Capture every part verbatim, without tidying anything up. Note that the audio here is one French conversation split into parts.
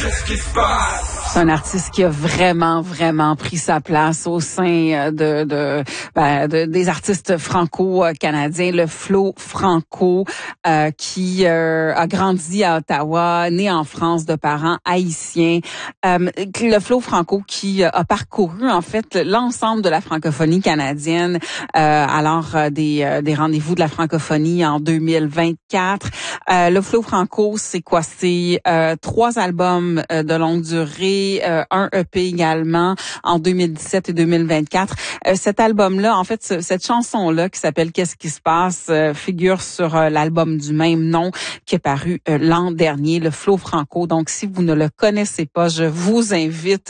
qu'est-ce qui se passe? C'est un artiste qui a vraiment, vraiment pris sa place au sein de, de, ben, de des artistes franco-canadiens. Le Flo Franco, euh, qui euh, a grandi à Ottawa, né en France de parents haïtiens. Euh, le Flo Franco qui a parcouru en fait l'ensemble de la francophonie canadienne, euh, alors euh, des, euh, des rendez-vous de la francophonie en deux mille vingt-quatre. Euh, le Flo Franco, c'est quoi? C'est euh, trois albums euh, de longue durée. Euh, un E P également en deux mille dix-sept et deux mille vingt-quatre. Euh, cet album-là, en fait, ce, cette chanson-là qui s'appelle Qu'est-ce qui se passe euh, figure sur euh, l'album du même nom qui est paru euh, l'an dernier, le Flo Franco. Donc, si vous ne le connaissez pas, je vous invite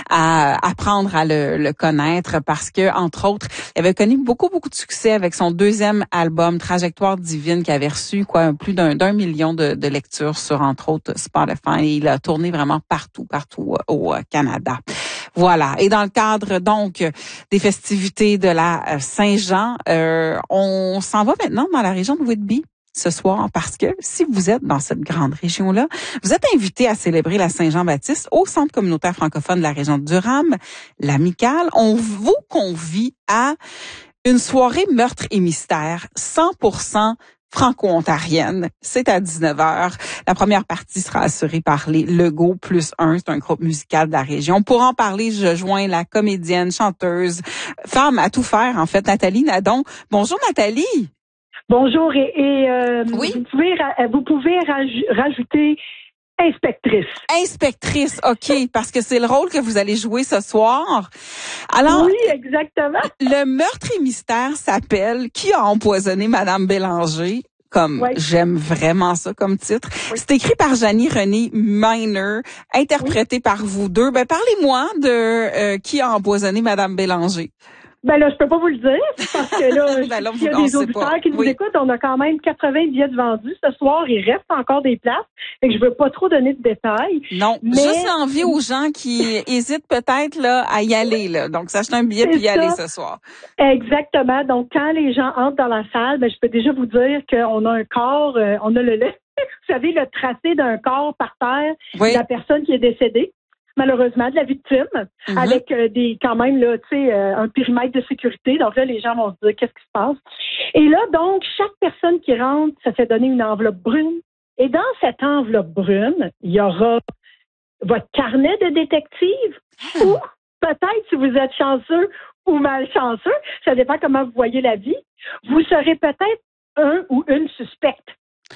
à apprendre à le, le connaître parce que, entre autres, il avait connu beaucoup, beaucoup de succès avec son deuxième album, Trajectoire divine, qui avait reçu quoi plus d'un, d'un million de, de lectures sur, entre autres, Spotify. Et il a tourné vraiment partout, partout au Canada. Voilà. Et dans le cadre, donc, des festivités de la Saint-Jean, euh, on s'en va maintenant dans la région de Whitby ce soir parce que si vous êtes dans cette grande région-là, vous êtes invité à célébrer la Saint-Jean-Baptiste au Centre communautaire francophone de la région de Durham, l'Amicale. On vous convie à une soirée meurtre et mystère cent pour cent franco-ontarienne. C'est à dix-neuf heures. La première partie sera assurée par les Legault plus un. C'est un groupe musical de la région. Pour en parler, je joins la comédienne, chanteuse, femme à tout faire, en fait, Nathalie Nadon. Bonjour, Nathalie. Bonjour. Et, et euh, oui? vous pouvez, vous pouvez raj- rajouter inspectrice. Inspectrice, OK, parce que c'est le rôle que vous allez jouer ce soir. Alors, oui, exactement. Le meurtre et mystère s'appelle « Qui a empoisonné Madame Bélanger ?» Comme oui. J'aime vraiment ça comme titre. Oui. C'est écrit par Janie René Miner, interprété oui. par vous deux. Ben parlez-moi de euh, qui a empoisonné Madame Bélanger. Ben là, je peux pas vous le dire, parce que là, ben là il y a des auditeurs pas. qui nous oui. écoutent, on a quand même quatre-vingts billets de vendus ce soir, il reste encore des places, fait que je veux pas trop donner de détails. Non, mais juste l'envie aux gens qui hésitent peut-être là à y aller, là. Donc, s'acheter un billet puis y aller ce soir. Exactement. Donc, quand les gens entrent dans la salle, ben je peux déjà vous dire qu'on a un corps, euh, on a le, vous savez, le tracé d'un corps par terre oui. de la personne qui est décédée. Malheureusement, de la victime, mm-hmm. avec euh, des quand même là, tu sais, euh, un périmètre de sécurité. Donc là, les gens vont se dire qu'est-ce qui se passe. Et là, donc, chaque personne qui rentre, ça fait donner une enveloppe brune. Et dans cette enveloppe brune, il y aura votre carnet de détective mm. ou peut-être, si vous êtes chanceux ou malchanceux, ça dépend comment vous voyez la vie, vous serez peut-être un ou une suspecte.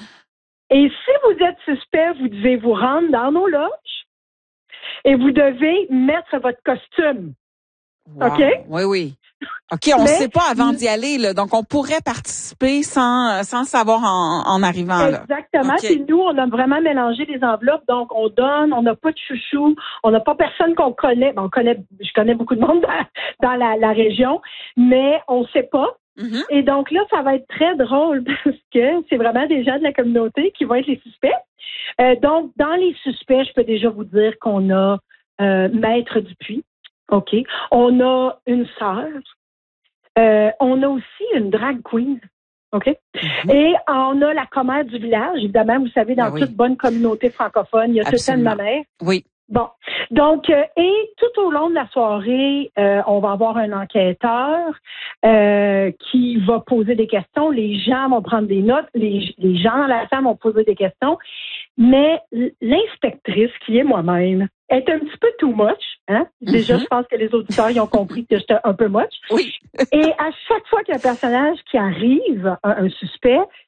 Et si vous êtes suspect, vous devez vous rendre dans nos loges. Et vous devez mettre votre costume. Wow. OK? Oui, oui. OK, on ne sait pas avant d'y aller, là. Donc, on pourrait participer sans, sans savoir en, en arrivant, là. Exactement. Okay. Puis nous, on a vraiment mélangé les enveloppes. Donc, on donne, on n'a pas de chouchou, on n'a pas personne qu'on connaît. Bon, on connaît, je connais beaucoup de monde dans, dans la, la région, mais on ne sait pas. Mm-hmm. Et donc là, ça va être très drôle parce que c'est vraiment des gens de la communauté qui vont être les suspects. Euh, donc, dans les suspects, je peux déjà vous dire qu'on a euh, Maître Dupuis, OK. On a une sœur. Euh, on a aussi une drag queen, OK. Mm-hmm. Et on a la commère du village. Évidemment, vous savez, dans ben oui. toute bonne communauté francophone, il y a tout le temps de ma mère. Oui. Bon, donc, euh, et tout au long de la soirée, euh, on va avoir un enquêteur euh, qui va poser des questions. Les gens vont prendre des notes. Les, les gens dans la salle vont poser des questions. Mais l'inspectrice, qui est moi-même, est un petit peu too much. Hein? Déjà, mm-hmm. je pense que les auditeurs y ont compris que j'étais un peu much. Oui. Et à chaque fois qu'il y a un personnage qui arrive, un, un suspect,